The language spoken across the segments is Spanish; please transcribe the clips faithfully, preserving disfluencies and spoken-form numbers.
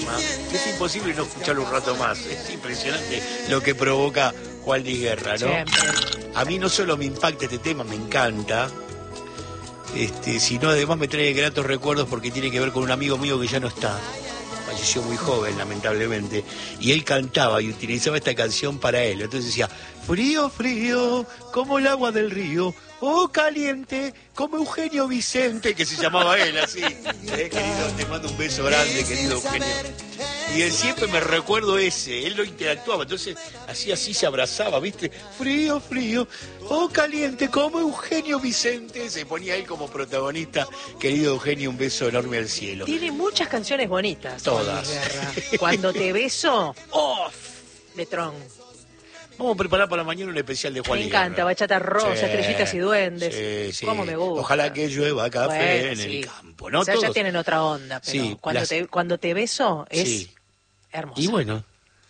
tema, que es imposible no escucharlo un rato más. Es impresionante lo que provoca Juan Luis Guerra, ¿no? Siempre. A mí no solo me impacta este tema, me encanta, este, sino además me trae gratos recuerdos porque tiene que ver con un amigo mío que ya no está. Falleció muy joven, lamentablemente, y él cantaba y utilizaba esta canción para él. Entonces decía, frío, frío, como el agua del río, oh, caliente, como Eugenio Vicente, que se llamaba él, así. Eh, querido, te mando un beso grande, querido Eugenio. Y él siempre me recuerdo ese, él lo interactuaba, entonces hacía así, se abrazaba, ¿viste? Frío, frío, oh, caliente, como Eugenio Vicente. Se ponía él como protagonista. Querido Eugenio, un beso enorme al cielo. Tiene muchas canciones bonitas. Todas. Cuando te beso, ¡off! De Tron. Vamos a preparar para mañana un especial de Juan Me Luis encanta, Guerra. bachata rosa, Sí, estrellitas y duendes. Sí, sí. ¿Cómo me gusta? Ojalá que llueva café Bueno, en sí. el campo, ¿no? O sea, ya Todos. tienen otra onda, pero Sí, cuando, las- te, cuando te beso es Sí. hermoso. Y bueno.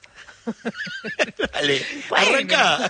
Dale, Bueno. arranca.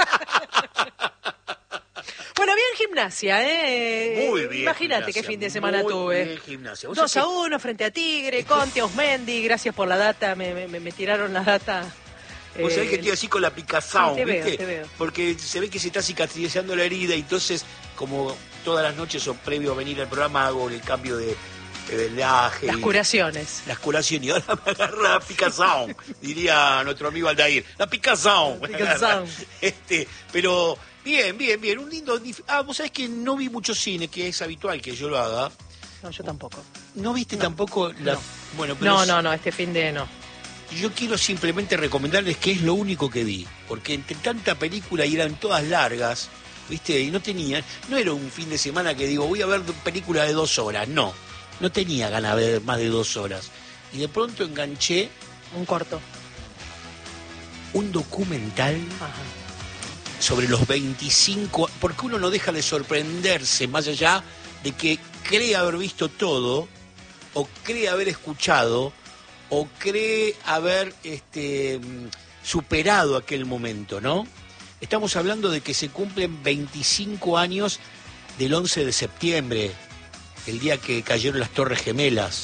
Bueno, bien gimnasia, ¿eh? Muy bien. Imagínate Gimnasia, qué fin de semana muy tuve. bien Gimnasia. ¿Vos dos sabés a uno frente a Tigre, Conte, Osmendi, gracias por la data, me, me, me tiraron la data. que- Vos sabés eh, que estoy así con la picazón, sí, te ¿viste? veo, te veo. Porque se ve que se está cicatrizando la herida, y entonces, como todas las noches o previo a venir al programa, hago el cambio de, de vendaje. Las y- curaciones. Las curaciones, y ahora me agarra la picazón, diría nuestro amigo Aldair. La picazón. La picazón. Este, pero bien, bien, bien. Un lindo. dif- Ah, vos sabés que no vi mucho cine, que es habitual que yo lo haga. No, yo tampoco. ¿No viste tampoco la.? no. Bueno, pero No, es- no, no, este fin de no. yo quiero simplemente recomendarles que es lo único que vi. Porque entre tanta película y eran todas largas, ¿viste? Y no tenía. No era un fin de semana que digo, voy a ver película de dos horas. No. No tenía ganas de ver más de dos horas. Y de pronto enganché Un corto. un documental Ajá. sobre los veinticinco, porque uno no deja de sorprenderse, más allá de que cree haber visto todo, o cree haber escuchado, o cree haber este, superado aquel momento, ¿no? Estamos hablando de que se cumplen veinticinco años del once de septiembre, el día que cayeron las Torres Gemelas.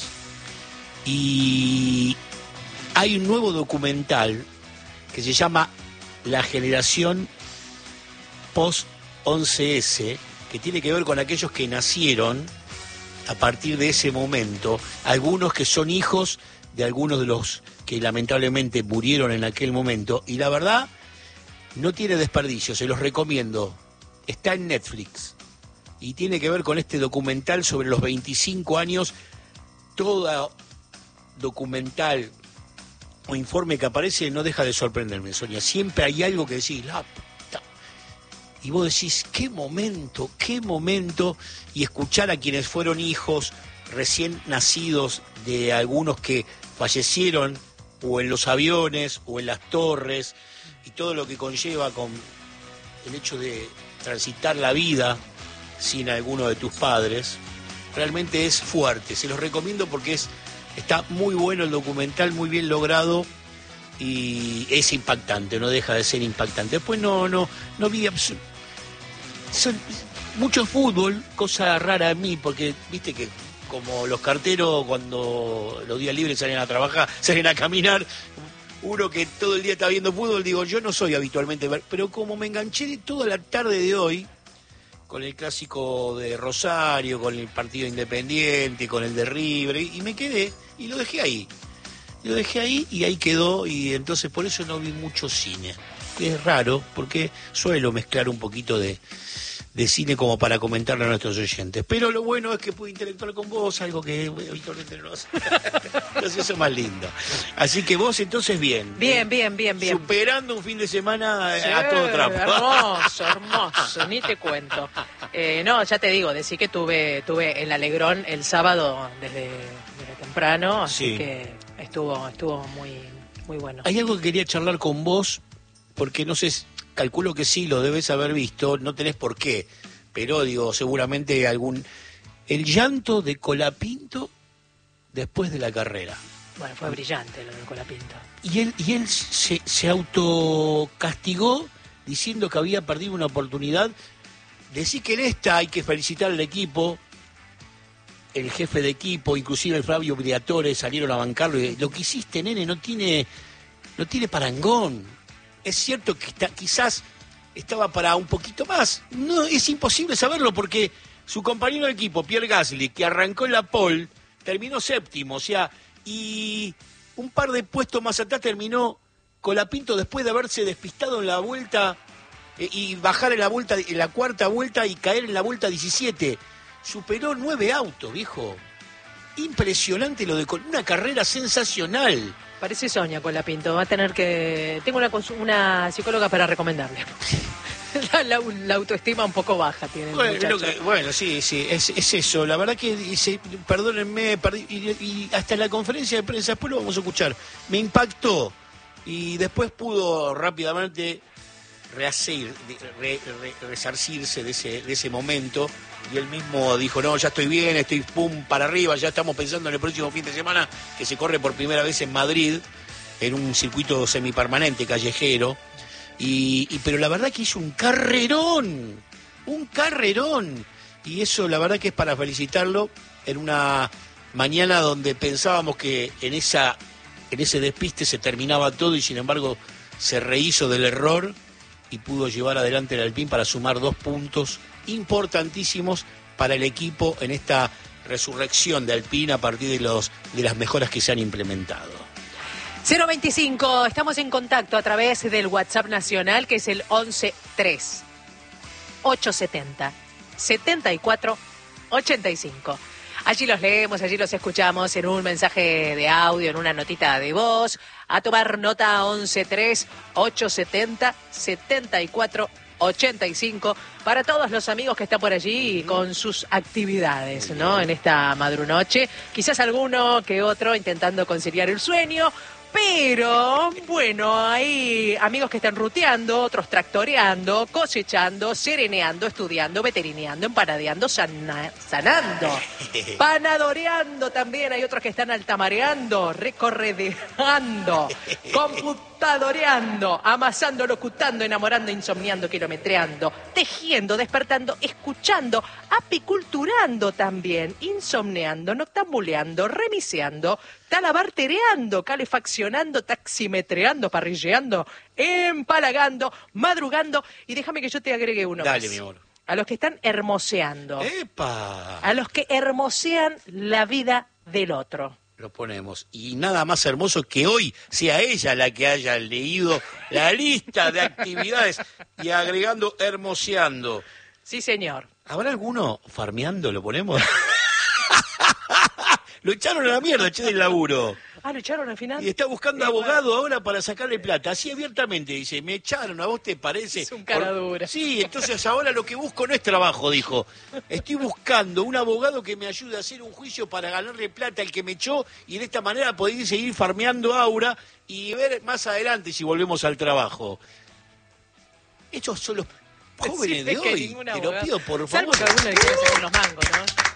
Y hay un nuevo documental que se llama La generación post once ese, que tiene que ver con aquellos que nacieron a partir de ese momento, algunos que son hijos de algunos de los que lamentablemente murieron en aquel momento, y la verdad no tiene desperdicio, se los recomiendo. Está en Netflix y tiene que ver con este documental sobre los veinticinco años. Todo documental o informe que aparece no deja de sorprenderme, Sonia. Siempre hay algo que decís, la puta. Y vos decís, qué momento, qué momento. Y escuchar a quienes fueron hijos recién nacidos de algunos que fallecieron o en los aviones o en las torres, y todo lo que conlleva con el hecho de transitar la vida sin alguno de tus padres, realmente es fuerte. Se los recomiendo porque es está muy bueno el documental, muy bien logrado, y es impactante, no deja de ser impactante. Después no no no vi abs- son- mucho fútbol, cosa rara a mí, porque viste que como los carteros cuando los días libres salen a trabajar, salen a caminar, uno que todo el día está viendo fútbol, digo, yo no soy habitualmente ver, pero como me enganché toda la tarde de hoy con el clásico de Rosario, con el partido Independiente, con el de River, y me quedé y lo dejé ahí. Lo dejé ahí y ahí quedó, y entonces por eso no vi mucho cine. Es raro, porque suelo mezclar un poquito de, de cine como para comentarle a nuestros oyentes. Pero lo bueno es que pude interactuar con vos, algo que habitualmente no hace. Entonces eso es más lindo. Así que vos entonces bien. Bien, bien, bien, bien. Superando un fin de semana Sí, a todo trapo. Hermoso, hermoso, ni te cuento. Eh, no, ya te digo, decí que tuve tuve el Alegrón el sábado desde, desde temprano, así Sí. que estuvo estuvo muy muy bueno. Hay algo que quería charlar con vos, porque no sé, calculo que sí, lo debes haber visto, no tenés por qué, pero digo, seguramente algún... El llanto de Colapinto después de la carrera. Bueno, fue brillante lo de Colapinto. Y él, y él se, se autocastigó diciendo que había perdido una oportunidad. Decir que en esta hay que felicitar al equipo, el jefe de equipo, inclusive el Flavio Briatore salieron a bancarlo. Y lo que hiciste, nene, no tiene, no tiene parangón. Es cierto que está, quizás estaba para un poquito más. No, es imposible saberlo porque su compañero de equipo, Pierre Gasly, que arrancó en la pole, terminó séptimo, o sea, y un par de puestos más atrás terminó Colapinto después de haberse despistado en la vuelta eh, y bajar en la vuelta, en la cuarta vuelta y caer en la vuelta diecisiete. Superó nueve autos, viejo. Impresionante lo de Col- una carrera sensacional. Parece Sonia Colapinto, va a tener que... Tengo una, consu- una psicóloga para recomendarle. La, la, la autoestima un poco baja tiene el Bueno, muchacho. que, bueno, sí, sí, es, es eso. La verdad que, dice, perdónenme, perdí, y, y hasta en la conferencia de prensa, después lo vamos a escuchar, me impactó. Y después pudo rápidamente rehacer, re, re, resarcirse de ese, de ese momento. Y él mismo dijo, no, ya estoy bien, estoy pum para arriba, ya estamos pensando en el próximo fin de semana, que se corre por primera vez en Madrid, en un circuito semipermanente, callejero. Y, y pero la verdad que hizo un carrerón, un carrerón, y eso la verdad que es para felicitarlo en una mañana donde pensábamos que en esa en ese despiste se terminaba todo y sin embargo se rehizo del error y pudo llevar adelante el Alpine para sumar dos puntos importantísimos para el equipo en esta resurrección de Alpine a partir de los de las mejoras que se han implementado. cero veinticinco, estamos en contacto a través del WhatsApp nacional, que es el once tres ochocientos setenta setenta y cuatro ochenta y cinco. Allí los leemos, allí los escuchamos en un mensaje de audio, en una notita de voz. A tomar nota once tres ochocientos setenta y cuatro ochenta y cinco para todos los amigos que están por allí con sus actividades, ¿no? En esta madrunoche. Quizás alguno que otro intentando conciliar el sueño. Pero, bueno, hay amigos que están ruteando, otros tractoreando, cosechando, sereneando, estudiando, veterineando, empanadeando, sana, sanando, panadoreando también. Hay otros que están altamareando, recorredeando, computadoreando, amasando, locutando, enamorando, insomniando, kilometreando, tejiendo, despertando, escuchando, apiculturando también, insomneando, noctambuleando, remiseando, talabartereando, calefaccionando, taximetreando, parrilleando, empalagando, madrugando. Y déjame que yo te agregue uno Dale, más. mi amor. A los que están hermoseando. ¡Epa! A los que hermosean la vida del otro. Lo ponemos. Y nada más hermoso que hoy sea ella la que haya leído la lista de actividades y agregando hermoseando. Sí, señor. ¿Habrá alguno farmeando? ¿Lo ponemos? Lo echaron a la mierda, che, del laburo. Ah, ¿lo echaron al final? Y está buscando Eh, abogado ahora para sacarle plata. Así abiertamente dice, me echaron, ¿a vos te parece? Es un cara Por- dura. Sí, entonces ahora lo que busco no es trabajo, dijo. Estoy buscando un abogado que me ayude a hacer un juicio para ganarle plata al que me echó y de esta manera poder seguir farmeando aura y ver más adelante si volvemos al trabajo. Estos son los jóvenes Decime de que hoy. ningún Te lo abogado- pido, por Salvo favor. que alguno le quiera sacar unos mangos, ¿no?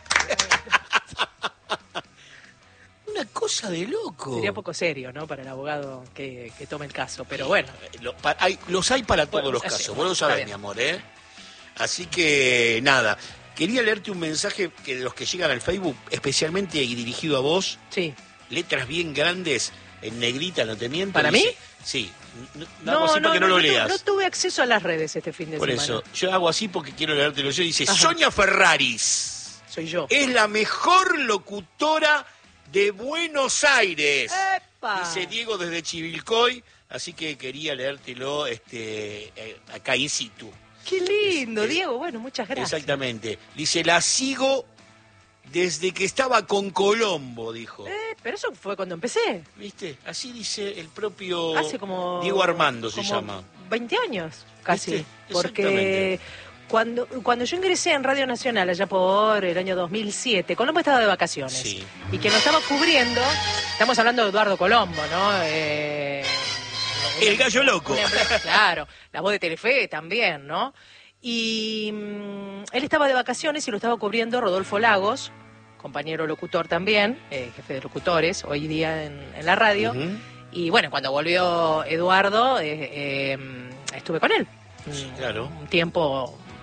Una cosa de loco. Sería poco serio, ¿no? Para el abogado que, que tome el caso, pero bueno. Lo- pa- hay- los hay para todos Bueno, los así, casos, bueno, vos lo está sabés, bien. mi amor, ¿eh? Así que, nada, quería leerte un mensaje que de los que llegan al Facebook, especialmente y dirigido a vos, Sí. letras bien grandes, en negrita, ¿no te miento? ¿Para Dice- mí? Sí, n- no, hago así para que no, lo tu- leas. no tuve acceso a las redes este fin de Por semana. eso, yo hago así porque quiero leértelo yo. Dice, Ajá. Sonia Ferraris Soy yo. es la mejor locutora de Buenos Aires. ¡Epa! Dice Diego desde Chivilcoy, así que quería leértelo este, eh, acá in situ. Qué lindo, Este, Diego. Bueno, muchas gracias. Exactamente. Dice, la sigo desde que estaba con Colombo, dijo. Eh, pero eso fue cuando empecé. ¿Viste? Así dice el propio Hace como... Diego Armando se como llama. veinte años, casi. ¿Viste? Porque Exactamente. cuando, cuando yo ingresé en Radio Nacional, allá por el año dos mil siete, Colombo estaba de vacaciones. Sí. Y quien lo estaba cubriendo, estamos hablando de Eduardo Colombo, ¿no? Eh, El gallo loco. una empresa- claro, la voz de Telefe también, ¿no? Y mm, él estaba de vacaciones y lo estaba cubriendo Rodolfo Lagos, compañero locutor también, eh, jefe de locutores, hoy día en, en la radio. Ujú. Y bueno, cuando volvió Eduardo, eh, eh, estuve con él. Sí, Un- claro. Un tiempo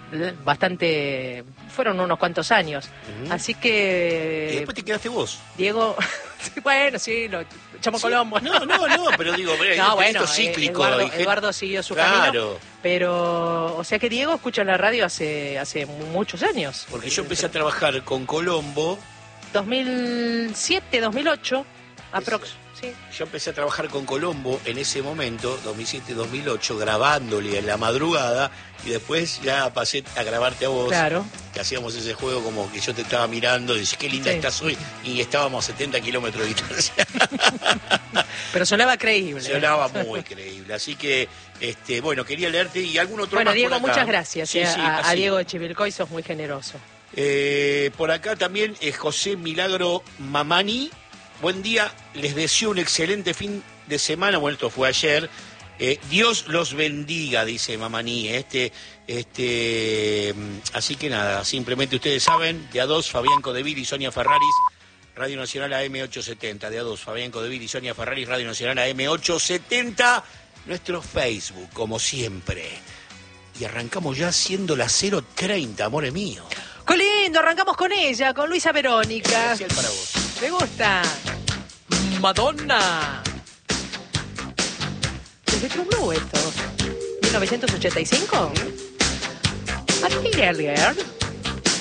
bastante, fueron unos cuantos años. Ujú. Así que... Y después te quedaste vos. Diego, sí, bueno, sí, lo Chamo Sí. Colombo. No, no, no, pero digo, No, esto bueno, es cíclico. Eduardo, hay gente- Eduardo siguió su Claro. camino. Pero, o sea que Diego escucha la radio hace, hace muchos años. Porque yo empecé a trabajar con Colombo, dos mil siete, dos mil ocho, aprox. Sí. yo empecé a trabajar con Colombo en ese momento, dos mil siete dos mil ocho, grabándole en la madrugada, y después ya pasé a grabarte a vos. Claro. Que hacíamos ese juego como que yo te estaba mirando y dices, qué linda Sí. estás hoy, y estábamos a setenta kilómetros de distancia. Pero sonaba creíble. Se hablaba muy creíble. Así que, este, bueno, quería leerte y algún otro Bueno, más Diego, por acá. muchas gracias Sí, eh, sí, a, a así. Diego de Chivilcoy, sos muy generoso. Eh, por acá también es José Milagro Mamani. Buen día, les deseo un excelente fin de semana. Bueno, esto fue ayer. Eh, Dios los bendiga, dice Mamani. Este, este, así que nada, simplemente ustedes saben, de a dos, Fabián Codevil y Sonia Ferraris, Radio Nacional A M ochocientos setenta. De a dos, Fabián Codevil y Sonia Ferraris, Radio Nacional A M ochocientos setenta. Nuestro Facebook, como siempre. Y arrancamos ya siendo las cero treinta, amores mío. ¡Qué lindo! Arrancamos con ella, con Luisa Verónica. Especial para vos. Me gusta. Madonna. ¿Desde True Blue esto? ¿mil novecientos ochenta y cinco? A Girl Girl.